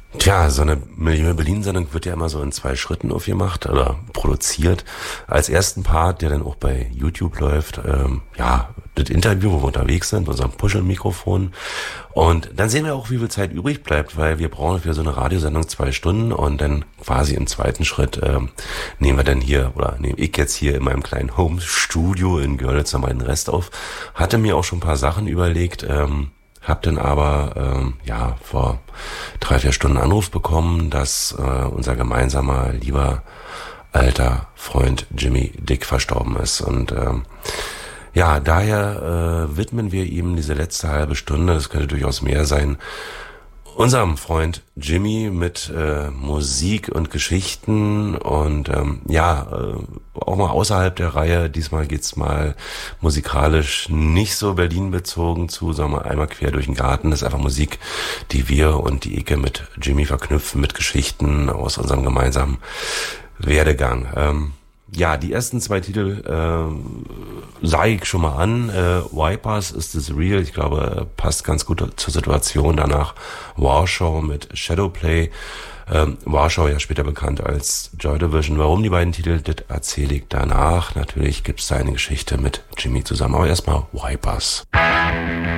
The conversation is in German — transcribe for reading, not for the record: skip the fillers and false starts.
Tja, so eine Milieu Berlin-Sendung wird ja immer so in 2 Schritten aufgemacht oder produziert. Als ersten Part, der dann auch bei YouTube läuft, das Interview, wo wir unterwegs sind, mit unserem Puschel-Mikrofon. Und dann sehen wir auch, wie viel Zeit übrig bleibt, weil wir brauchen für so eine Radiosendung 2 Stunden und dann quasi im zweiten Schritt nehme ich jetzt hier in meinem kleinen Home-Studio in Görlitz nochmal den Rest auf. Hatte mir auch schon ein paar Sachen überlegt, hab dann aber vor 3-4 Stunden Anruf bekommen, dass unser gemeinsamer, lieber, alter Freund Jimmy Dick verstorben ist. Und daher widmen wir ihm diese letzte halbe Stunde, das könnte durchaus mehr sein, unserem Freund Jimmy mit Musik und Geschichten und auch mal außerhalb der Reihe. Diesmal geht's mal musikalisch nicht so Berlin bezogen zu, sagen wir einmal quer durch den Garten. Das ist einfach Musik, die wir und die Ike mit Jimmy verknüpfen mit Geschichten aus unserem gemeinsamen Werdegang. Die ersten 2 Titel sage ich schon mal an. Wipers, Is This Real? Ich glaube, passt ganz gut zur Situation. Danach Warschau mit Shadowplay. Warschau ja später bekannt als Joy Division. Warum die beiden Titel, das erzähle ich danach. Natürlich gibt's da eine Geschichte mit Jimmy zusammen. Aber erstmal Wipers.